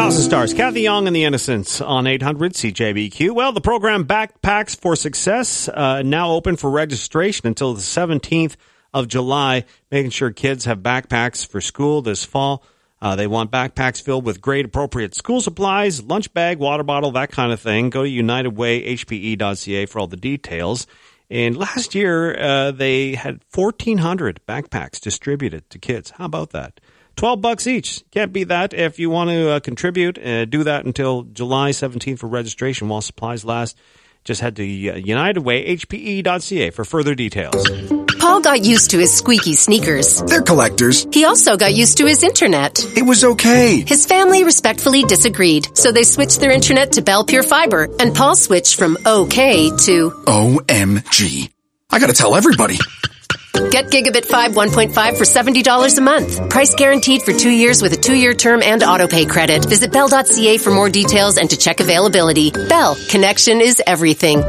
Thousand Stars, Kathy Young and the Innocents on 800 CJBQ. Well, the program Backpacks for Success now open for registration until the 17th of July, making sure kids have backpacks for school this fall. They want backpacks filled with grade appropriate school supplies, lunch bag, water bottle, that kind of thing. Go to unitedwayhpe.ca for all the details. And last year, they had 1,400 backpacks distributed to kids. How about that? $12 each. Can't beat that. If you want to contribute, do that until July 17th for registration while supplies last. Just head to unitedwayhpe.ca for further details. Paul got used to his squeaky sneakers. They're collectors. He also got used to his internet. It was okay. His family respectfully disagreed, so they switched their internet to Bell Pure Fiber, and Paul switched from okay to OMG. I gotta tell everybody. Get Gigabit 5 1.5 for $70 a month. Price guaranteed for 2 years with a 2-year term and autopay credit. Visit Bell.ca for more details and to check availability. Bell, connection is everything.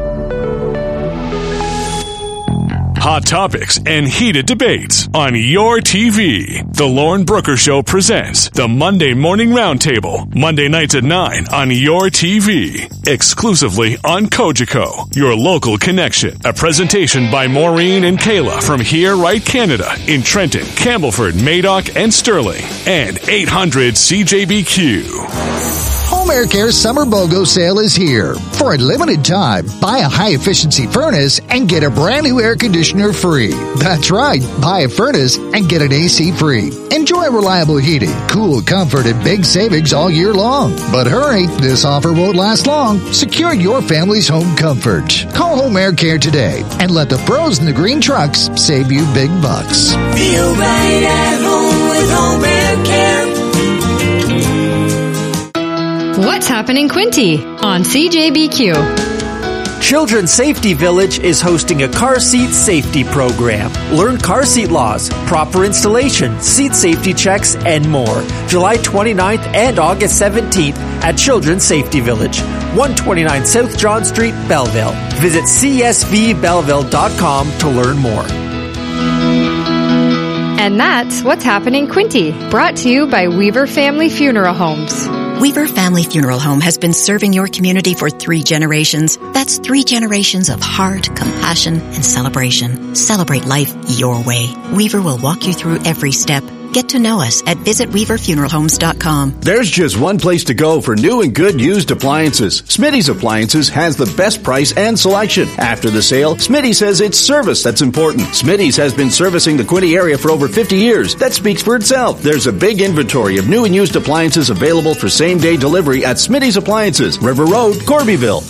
Hot topics and heated debates on your TV. The Lauren Brooker Show presents the Monday Morning Roundtable. Monday nights at 9 on your TV. Exclusively on Cogeco, your local connection. A presentation by Maureen and Kayla from Here Right Canada in Trenton, Campbellford, Madoc, and Sterling. And 800 CJBQ. Home Air Care Summer BOGO sale is here. For a limited time, buy a high-efficiency furnace and get a brand new air conditioner free. That's right, buy a furnace and get an AC free. Enjoy reliable heating, cool comfort, and big savings all year long. But hurry, this offer won't last long. Secure your family's home comfort. Call Home Air Care today and let the pros in the green trucks save you big bucks. Feel right at home with Home Air Care. What's happening, Quinty on CJBQ? Children's Safety Village is hosting a car seat safety program. Learn car seat laws, proper installation, seat safety checks, and more. July 29th and August 17th at Children's Safety Village, 129 South John Street, Belleville. Visit csvbelleville.com to learn more. And that's What's Happening, Quinty, brought to you by Weaver Family Funeral Homes. Weaver Family Funeral Home has been serving your community for 3 generations. That's 3 generations of heart, compassion, and celebration. Celebrate life your way. Weaver will walk you through every step. Get to know us at visitweaverfuneralhomes.com. There's just one place to go for new and good used appliances. Smitty's Appliances has the best price and selection. After the sale, Smitty says it's service that's important. Smitty's has been servicing the Quinte area for over 50 years. That speaks for itself. There's a big inventory of new and used appliances available for same-day delivery at Smitty's Appliances, River Road, Corbyville.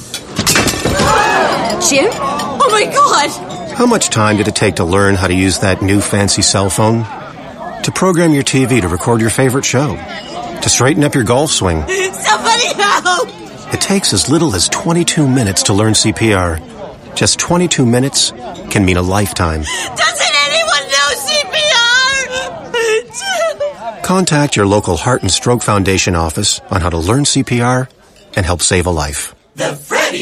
Jim? Oh my God! How much time did it take to learn how to use that new fancy cell phone? To program your TV to record your favorite show? To straighten up your golf swing? Somebody help! It takes as little as 22 minutes to learn CPR. Just 22 minutes can mean a lifetime. Doesn't anyone know CPR? Contact your local Heart and Stroke Foundation office on how to learn CPR and help save a life. The Freddy